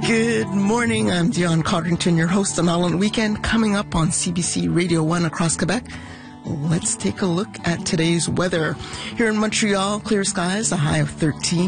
Good morning. I'm Dion Codrington, your host on All on the Weekend. Coming up on CBC Radio 1 across Quebec, let's take a look at today's weather. Here in Montreal, clear skies, a high of 13.